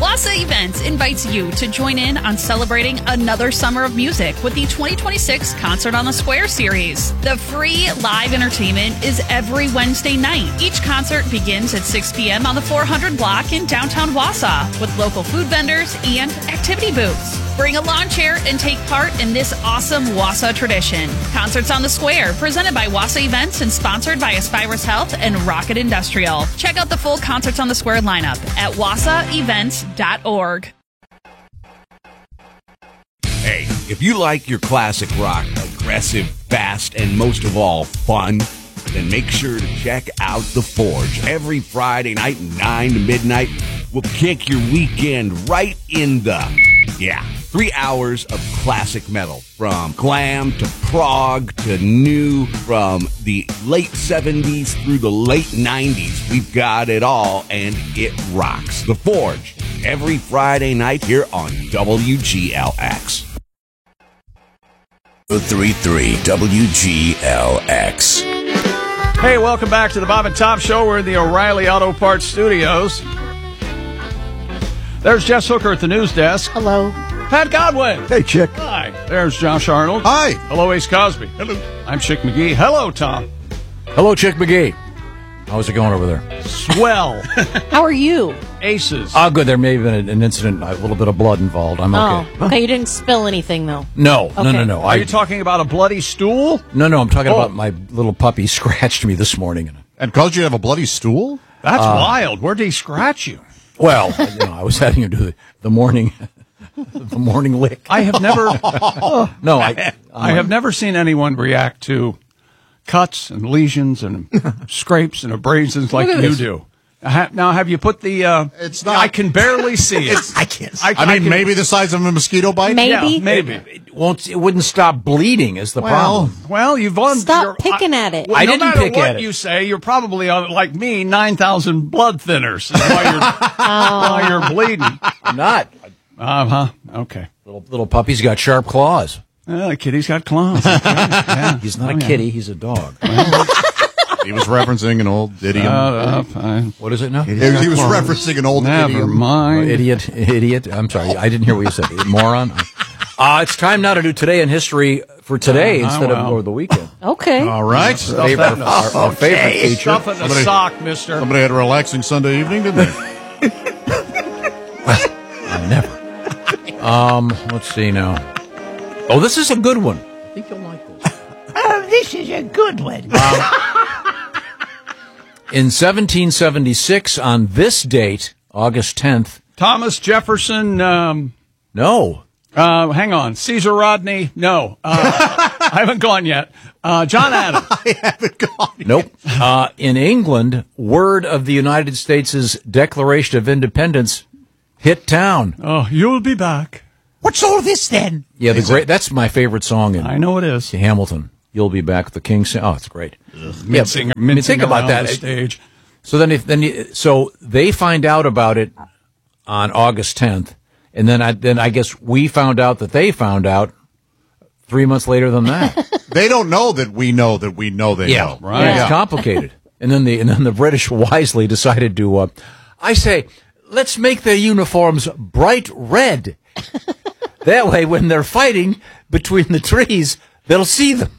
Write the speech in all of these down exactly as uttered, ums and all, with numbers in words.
Wassa Events invites you to join in on celebrating another summer of music with the twenty twenty-six Concert on the Square series. The free live entertainment is every Wednesday night. Each concert begins at six p.m. on the four hundred block in downtown Wausau with local food vendors and activity booths. Bring a lawn chair and take part in this awesome Wausau tradition. Concerts on the Square, presented by Wassa Events and sponsored by Aspirus Health and Rocket Industrial. Check out the full Concerts on the Square lineup at wassa events dot org. Hey, if you like your classic rock, aggressive, fast, and most of all, fun, then make sure to check out The Forge. Every Friday night, nine to midnight, we'll kick your weekend right in the, yeah, three hours of classic metal. From glam to prog to new, from the late seventies through the late nineties. We've got it all, and it rocks. The Forge, every Friday night here on W G L X. three three W G L X. Hey, welcome back to the Bob and Tom Show. We're in the O'Reilly Auto Parts Studios. There's Jess Hooker at the news desk. Hello. Pat Godwin. Hey, Chick. Hi. There's Josh Arnold. Hi. Hello, Ace Cosby. Hello. I'm Chick McGee. Hello, Tom. Hello, Chick McGee. How's it going over there? Swell. How are you? Aces. Oh, good. There may have been an incident, a little bit of blood involved. I'm okay. Oh, okay. You didn't spill anything, though. No, no, Okay. no, no. Are I, you talking about a bloody stool? no, no, I'm talking Oh. about my little puppy scratched me this morning. And caused you to have a bloody stool? That's wild. Where'd he scratch you? Well, you know, I was having to do the, the morning, the morning lick. I have never, No, I, I have never seen anyone react to cuts and lesions and scrapes and abrasions like Look at you this. do. Ha- Now, have you put the? Uh, It's not- I can barely see it. I can't. I- I, I mean, can- maybe the size of a mosquito bite? Maybe. Yeah, maybe. it won't. It wouldn't stop bleeding. Is the Well, problem? Well, you've on. Stop you're- picking at it. Well, I no didn't matter pick what at it. you say, you're probably on, like me, nine thousand blood thinners while you're, while you're bleeding. I'm not. Uh huh. Okay. Little little puppy's got sharp claws. Uh, the kitty's got claws. Okay. Yeah. He's not Oh, a yeah. kitty. He's a dog. He was referencing an old idiom. Uh, fine. What is it now? he, he was referencing an old Never idiom. Oh, mind. idiot, idiot. I'm sorry. I didn't hear what you said. Moron. Uh, it's time now to do Today in History for today Uh-huh, instead well. of or the weekend. Okay. All right. Stuff Favorite- that in a- our, our favorite feature. Stuff it in a Somebody- sock, mister. Somebody had a relaxing Sunday evening, didn't they? I never. Um, let's see now. Oh, this is a good one. I think you'll like this. Oh, this is a good one. In seventeen seventy-six, on this date, August tenth. Thomas Jefferson. Um, No. uh, hang on. Caesar Rodney. No. Uh, I haven't gone yet. Uh, John Adams. I haven't gone. Nope. Uh, in England, word of the United States' Declaration of Independence hit town. Oh, you'll be back. What's all this then? Yeah, the great. That's my favorite song in I know it is. Hamilton. You'll be back. The King. Sing- oh, it's great. Mincing, I mean, mincing think about around that. the stage. So then, if then, you, so they find out about it on August tenth, and then I then I guess we found out that they found out three months later than that. They don't know that we know that we know they know. right. Yeah, Yeah. it's complicated. And then the and then the British wisely decided to. Uh, I say, let's make their uniforms bright red. That way, when they're fighting between the trees, they'll see them.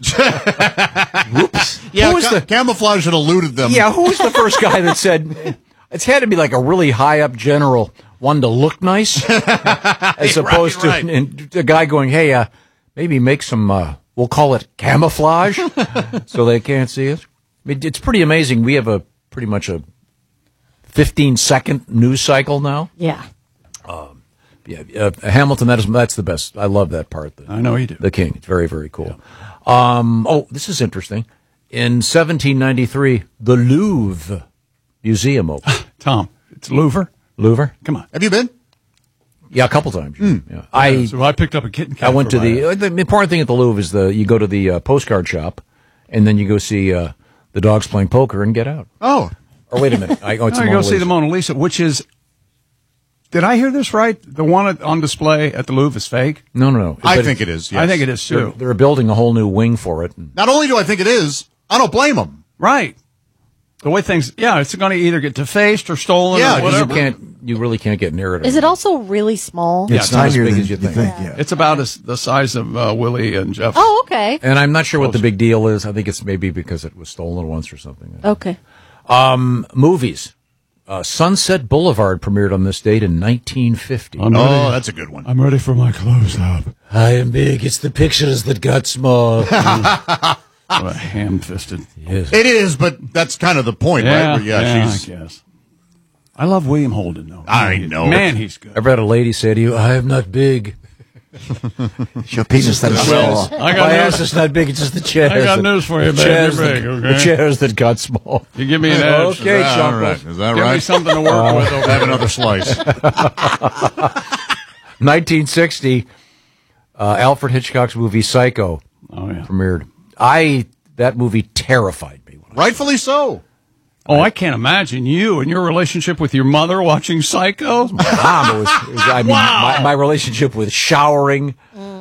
Whoops. Yeah, Who was ca- the camouflage had eluded them. Yeah, who was the first guy that said it's had to be like a really high up general, one to look nice, as opposed right. to and a guy going, "Hey, uh, maybe make some. Uh, we'll call it camouflage, so they can't see us." I mean, it's pretty amazing. We have a pretty much a fifteen second news cycle now. Yeah. Yeah, uh, Hamilton. That is that's the best. I love that part. The, I know you do. The King. It's very very cool. Um, oh, this is interesting. In seventeen ninety-three, the Louvre Museum opened. Tom, it's Louvre. Louvre? Come on. Have you been? Yeah, a couple times. Yeah. I So I picked up a kitten cat. I went for to my- the uh, the important thing at the Louvre is the you go to the uh, postcard shop, and then you go see uh, the dogs playing poker and get out. Oh. Or wait a minute, I, oh, it's I the go Mona see Lisa. the Mona Lisa, which is. Did I hear this right? The one on display at the Louvre is fake. No, no, no. I But think it is. Yes. I think it is They're, too. they're building a whole new wing for it. And Not only do I think it is, I don't blame them. Right. The way things, yeah, it's going to either get defaced or stolen Yeah, or 'cause you whatever. can't you really can't get near it. Is it also really small? It's Yeah, not as tinier big than as you you think. think, yeah. It's about as, the size of uh, Willie and Jeff. Oh, okay. And I'm not sure what the big deal is. I think it's maybe because it was stolen once or something. Okay. Um, movies. Uh, Sunset Boulevard premiered on this date in nineteen fifty. I'm Oh, ready. that's a good one. I'm ready for my close-up. I am big. It's the pictures that got small. Oh, ham-fisted. Yes. It is, but that's kind of the point, Yeah, right? Where, yeah, she's. I guess. I love William Holden, though. I Man, know Man, it. he's good. I've had a lady say to you, I am not big. Your penis that is small. I got My news. ass is not big. It's just the chairs. I got that- news for you, the babe. chairs You're that- big, The okay? chairs that got small. You give me an edge. Okay, Is that Chuckles. all right? Is that Give me right? something to work with over Have there. another slice. nineteen sixty, uh, Alfred Hitchcock's movie Psycho Oh, yeah. premiered. I that movie terrified me. When I, Rightfully so. Oh, I can't imagine you and your relationship with your mother watching Psycho. Mom, it was, it was- I mean, my, my relationship with showering.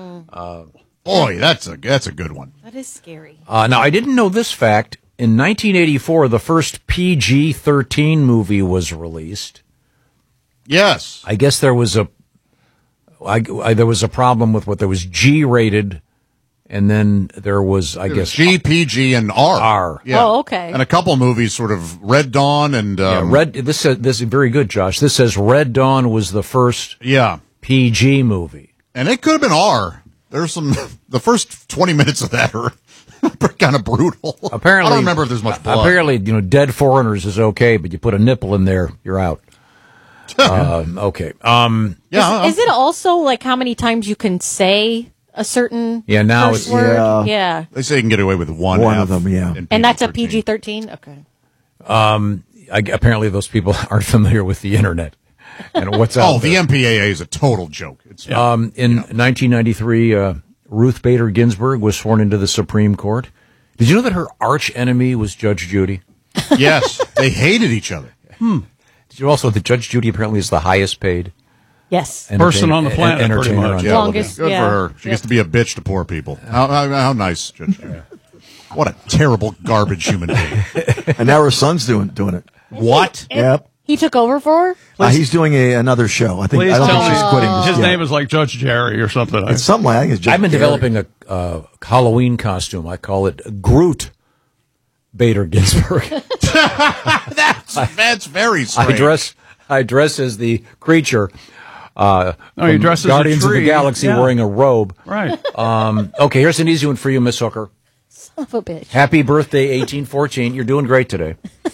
Boy, that's a that's a good one. That is scary. Uh, now, I didn't know this fact. In nineteen eighty-four, the first P G thirteen movie was released. Yes. I guess there was a, I, I, there was a problem with what there was G rated, and then there was, I guess, G, P G, and R. R. Yeah. Oh, okay. And a couple movies, sort of Red Dawn and Yeah, um, Red. This says this is very good, Josh. This says Red Dawn was the first Yeah, P G movie. and it could have been R. There's some. The first twenty minutes of that are kind of brutal. Apparently, I don't remember if there's much blood. Apparently, you know, Dead Foreigners is okay, but you put a nipple in there, you're out. uh, okay. Um. yeah. Is, is it also like how many times you can say a certain Yeah, now first it's- word? Yeah. Yeah. They say you can get away with one. One F of them, yeah. in And that's a P G P G thirteen? Okay. I, apparently, those people aren't familiar with the internet and what's out Oh, the there. M P A A is a total joke. It's Um, in nineteen ninety-three, uh, Ruth Bader Ginsburg was sworn into the Supreme Court. Did you know that her arch enemy was Judge Judy? yes, they hated each other. Did you also that Judge Judy apparently is the highest paid Yes. Person on the planet, en- pretty entertainer much. on Yeah. television. Longest. Good yeah. for her. She Yep. gets to be a bitch to poor people. How, how, how nice, Judge Judy. What a terrible garbage human being. And now her son's doing doing it. What? Yep. He took over for her? Uh, he's doing a, another show. I think. Please I don't tell think me she's quitting. Just his yet. name is like Judge Jerry or something. It's something like I think it's Judge I've been Jerry. developing a uh, Halloween costume. I call it Groot Bader Ginsburg. That's, that's very strange. I dress I dress as the creature. Uh, No, you from dress as a Guardians of the tree. Galaxy Yeah. wearing a robe. Right. Um, okay, here's an easy one for you, Miss Hooker. Son of a bitch. Happy birthday, eighteen fourteen. You're doing great today.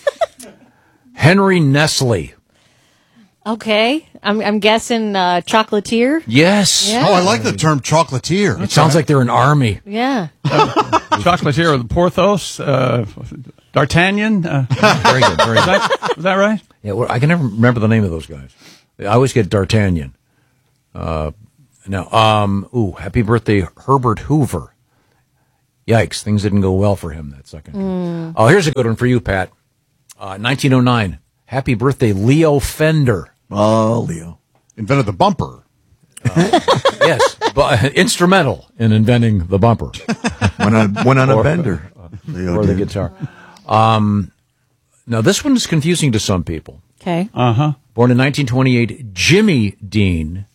Henry Nestle. Okay. I'm I'm guessing uh, chocolatier. Yes. Yeah. Oh, I like the term chocolatier. It sounds like they're an army. Yeah. Chocolatier of the Porthos, uh, D'Artagnan. Uh, Very good. Very is, good. that, is that right? Yeah, well, I can never remember the name of those guys. I always get D'Artagnan. Uh, now, um, ooh, happy birthday, Herbert Hoover. Yikes, things didn't go well for him that second. Oh, here's a good one for you, Pat. Uh, nineteen oh nine. Happy birthday, Leo Fender. Oh, Leo. Invented the bumper. Yes, but instrumental in inventing the bumper Went on went on a Or- bender. Leo or the did. guitar. Um, now, this one is confusing to some people. Okay. Uh huh. Born in nineteen twenty-eight, Jimmy Dean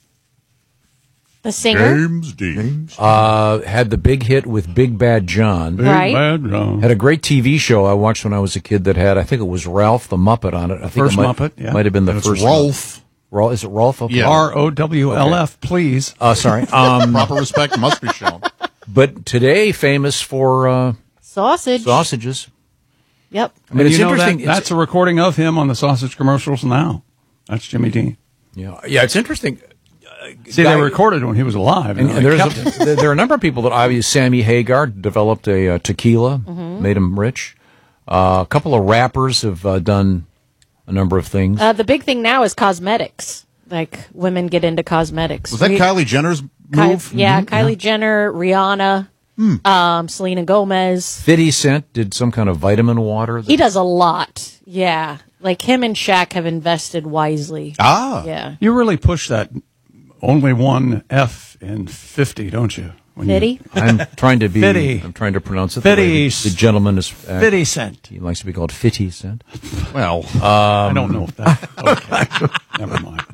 The singer. James Dean. uh, had the big hit with Big Bad John. Big Right. bad John. Had a great T V show I watched when I was a kid that had, I think it was Ralph the Muppet on it. I think First it might, Muppet, yeah. might have been the And it's first. Rolf. Rolf. Is it Rolf? Okay. Yeah. R O W L F, please. Uh, sorry. Um, Proper respect must be shown. but today famous for uh, Sausage. sausages. Yep. I mean, And it's you know interesting. That, It's- that's a recording of him on the sausage commercials now. That's Jimmy Dean. yeah, yeah, it's interesting. See, Guy- they recorded when he was alive. And, And, and they there's kept a, there there are a number of people that obviously Sammy Hagar developed a uh, tequila, Mm-hmm. made him rich. Uh, a couple of rappers have uh, done a number of things. Uh, the big thing now is cosmetics. Like women get into cosmetics. Was that Re- Kylie Jenner's Ky- move? yeah, Kylie Jenner, Rihanna, um, Selena Gomez. fifty Cent did some kind of vitamin water. That, He does a lot. Yeah. Like him and Shaq have invested wisely. Ah. Yeah. You really push that only one F in fifty, don't you? When you- Fitty? I'm trying to be. fifty. I'm trying to pronounce it. The, way fifty. the gentleman is. Uh, fifty cent. He likes to be called fifty Cent. Well, I don't know if that. Okay. Never mind.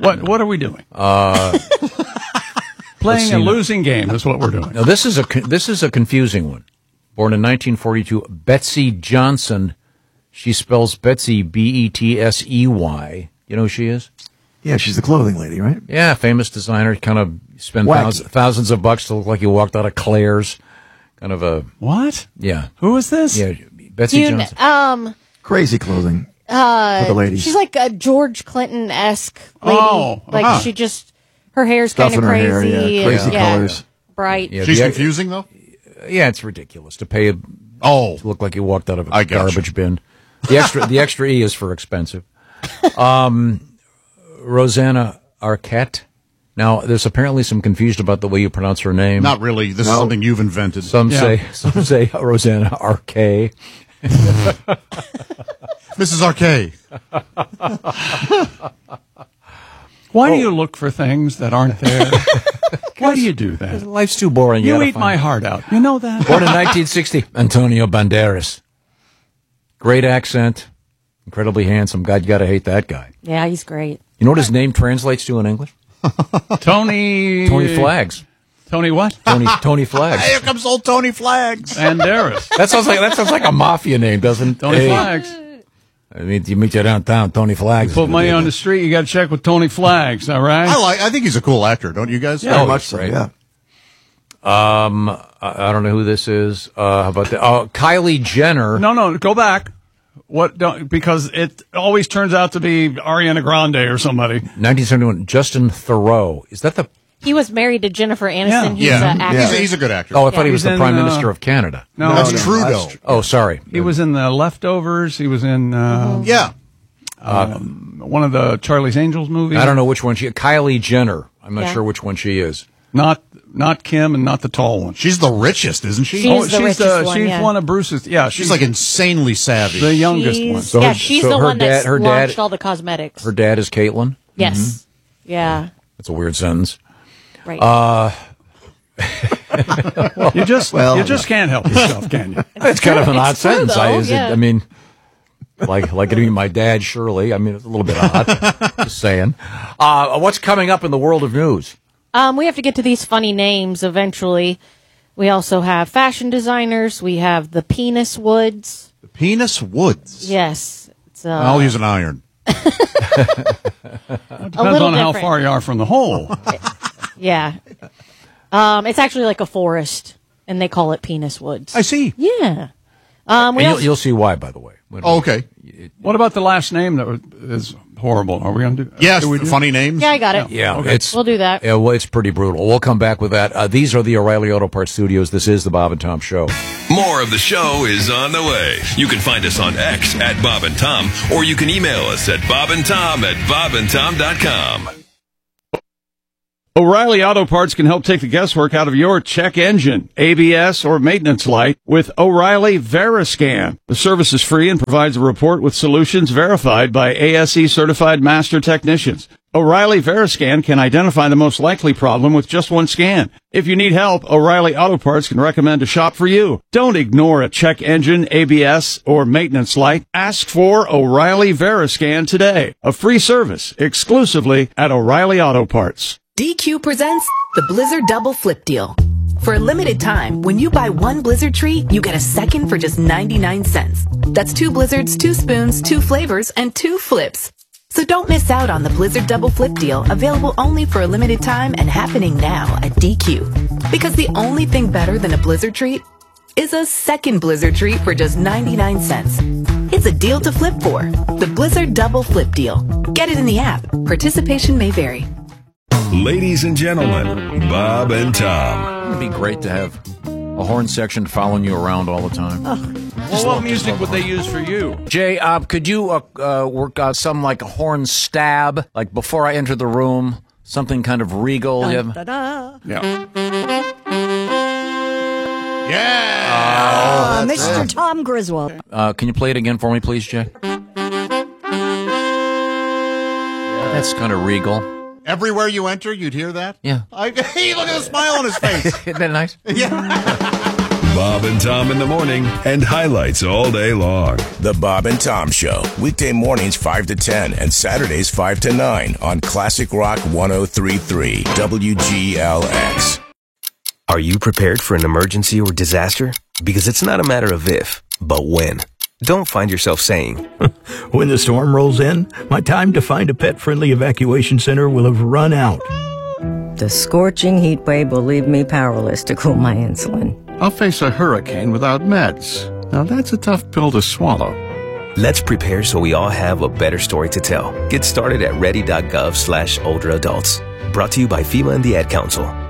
What What are we doing? Uh, Playing a see. losing game is what we're doing. Now this is a con- this is a confusing one. Born in nineteen forty-two, Betsy Johnson. She spells Betsy B E T S E Y. You know who she is? Yeah, she's the clothing lady, right? Yeah, famous designer. Kind of spent Wacky. thousands, thousands of bucks to look like you walked out of Claire's. Kind of a What? yeah. Who is this? Yeah, Betsy You kn- Johnson. um, Crazy clothing uh, for the ladies. she's like a George Clinton esque lady. Oh, like uh-huh. she just her hair's Stuff kind of in her crazy. hair, yeah, and- crazy yeah, colors. bright. Yeah, She's the- confusing, though? Yeah, it's ridiculous to pay a, Oh. to look like you walked out of a I gotcha. garbage bin. The extra the extra E is for expensive. Um, Rosanna Arquette. Now, there's apparently some confusion about the way you pronounce her name. Not really. This is No. something you've invented. Some Yeah. say some say Rosanna Arquette. Missus Arquet. Why do you look for things that aren't there? Why do you do that? Life's too boring. You gotta eat find- my heart out. You know that? Born in nineteen sixty, Antonio Banderas. Great accent, incredibly handsome. God, you got to hate that guy. Yeah, he's great. You know what his name translates to in English? Tony. Tony Flags. Tony what? Tony Tony Flags. Here comes old Tony Flags. Banderas. That sounds like that sounds like a mafia name, doesn't it? Tony Hey, Flags. I mean, you meet you downtown, Tony Flags. is Put gonna money be on there. the street. You got to check with Tony Flags. All right. I like. I think he's a cool actor, don't you guys? Very Oh, much he's so, great. yeah. Um, I, I don't know who this is. Uh, how about that? Oh, Kylie Jenner. No, no, go back. What? Don't, because it always turns out to be Ariana Grande or somebody. nineteen seventy-one. Justin Theroux. Is that the? He was married to Jennifer Aniston. Yeah. He's Yeah. an actor. He's, a, he's a good actor. Oh, I thought he was He's the in, Prime uh, Minister of Canada. No, That's no. Trudeau. that's- Oh, sorry. He was in the Leftovers. He was in uh, Yeah. one of the Charlie's Angels movies. I don't know which one she. Kylie Jenner. I'm not Yeah. sure which one she is. Not not Kim and not the tall one. She's the richest, isn't she? She's oh, the she's richest the, one, she's yeah. one of Bruce's. Yeah, she's, She's like insanely savvy. the youngest She's- one. So yeah, her- she's so the her one dad- that's her dad- launched all the cosmetics. Her dad is Caitlyn. yes. Yeah. That's a weird sentence. Right. Uh, You just Well, you just can't help yourself, can you? It's kind of an odd It's true, sentence. I, though, is yeah. it, I mean, like like it being my dad, Shirley. I mean, it's a little bit odd. Just saying. Uh, what's coming up in the world of news? Um, we have to get to these funny names eventually. We also have fashion designers. We have the Penis Woods. Penis Woods. Yes. It's, uh, I'll use an iron. Depends little on how different. far you are from the hole. yeah. Um, it's actually like a forest, and they call it Penis Woods. I see. yeah. Um, we And you'll, also- you'll see why, by the way. When Oh, we- okay. What about the last name that was, is horrible? Are we going to do? Yes, do we do? funny names. yeah, I got it. Yeah, Okay. it's We'll do that. Yeah, well, it's pretty brutal. We'll come back with that. Uh, these are the O'Reilly Auto Parts Studios. This is the Bob and Tom Show. More of the show is on the way. You can find us on X at Bob and Tom, or you can email us at bobandtom at bobandtom dot com. O'Reilly Auto Parts can help take the guesswork out of your check engine, A B S, or maintenance light with O'Reilly Veriscan. The service is free and provides a report with solutions verified by A S E certified master technicians. O'Reilly Veriscan can identify the most likely problem with just one scan. If you need help, O'Reilly Auto Parts can recommend a shop for you. Don't ignore a check engine, A B S, or maintenance light. Ask for O'Reilly Veriscan today. A free service exclusively at O'Reilly Auto Parts. D Q presents the Blizzard Double Flip Deal. For a limited time, when you buy one Blizzard treat, you get a second for just ninety-nine cents. That's two Blizzards, two spoons, two flavors, and two flips. So don't miss out on the Blizzard Double Flip Deal, available only for a limited time and happening now at D Q. Because the only thing better than a Blizzard treat is a second Blizzard treat for just ninety-nine cents. It's a deal to flip for. The Blizzard Double Flip Deal. Get it in the app. Participation may vary. Ladies and gentlemen, Bob and Tom. It'd be great to have a horn section following you around all the time. Well, what music would they use for you? Jay, uh, could you uh, uh, work out some like a horn stab, like before I enter the room, something kind of regal? You have- Yeah. Yeah. Uh, Mister Tom Griswold. Uh, can you play it again for me, please, Jay? That's kind of regal. Everywhere you enter, you'd hear that? Yeah. I, hey, look at the smile on his face. Isn't that nice? Yeah. Bob and Tom in the morning and highlights all day long. The Bob and Tom Show, weekday mornings five to ten and Saturdays five to nine on Classic Rock one oh three point three W G L X. Are you prepared for an emergency or disaster? Because it's not a matter of if, but when. Don't find yourself saying, when the storm rolls in, my time to find a pet-friendly evacuation center will have run out. The scorching heat wave will leave me powerless to cool my insulin. I'll face a hurricane without meds. Now that's a tough pill to swallow. Let's prepare so we all have a better story to tell. Get started at ready.gov slash older adults. Brought to you by FEMA and the Ad Council.